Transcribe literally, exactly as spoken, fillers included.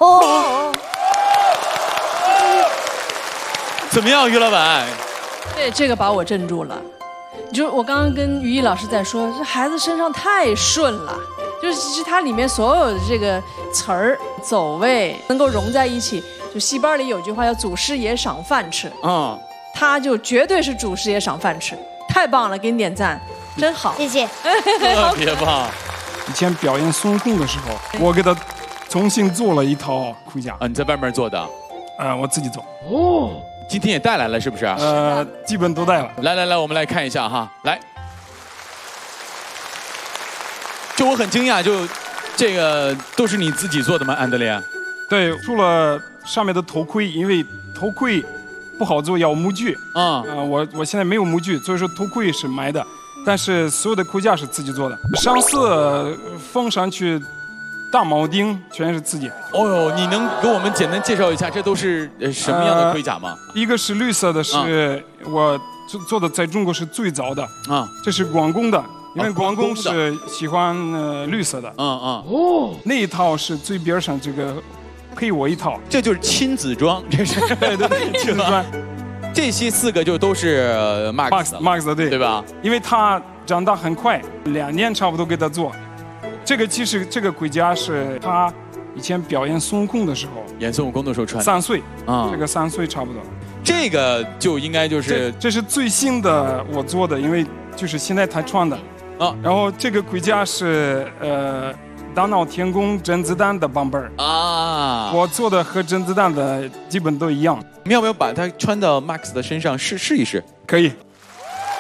哦， 怎么样，于老板？ 对，这个把我镇住了。就是我刚刚跟于毅老师在说，这孩子身上太顺了，就是其实它里面所有的这个词儿、走位能够融在一起。就戏班里有句话叫“祖师爷赏饭吃”， 嗯， 他就绝对是祖师爷赏饭吃，太棒了，给你点赞，真好， 谢谢， 特别棒。 以前表演孙悟空的时候，我给他重新做了一套盔甲。 啊，你在外面做的？ 呃，我自己做。 哦，今天也带来了是不是？ 呃，基本都带了。 来来来，我们来看一下哈，来。就我很惊讶，就这个都是你自己做的吗，安德烈？ 对，除了上面的头盔，因为头盔不好做，要模具。 啊、 嗯，呃，我我现在没有模具，所以说头盔是买的，但是所有的盔甲是自己做的。上色封上去，大铆钉全是自己。 哦呦，你能给我们简单介绍一下，这都是什么样的盔甲吗？ 呃、一个是绿色的，是、啊、我做做的，在中国是最早的啊，这是广工的。因为广工是喜欢呃绿色的， 嗯嗯， 哦，那一套是最边上这个配我一套， 这就是亲子装，这是对对对，亲子装。 这些四个就都是 Max Max 的，对对吧？ 因为他长大很快，两年差不多给他做。这个其实这个盔甲是他以前表演孙悟空的时候， 演孙悟空的时候穿， 三岁啊， 这个三岁差不多。 这个就应该就是这, 这是最新的我做的，因为就是现在他穿的。啊，然后这个盔甲是呃大闹天宫甄子丹的版本啊，我做的和甄子丹的基本都一样。 你要不要把它穿到 Max 的身上试试一试？ 可以。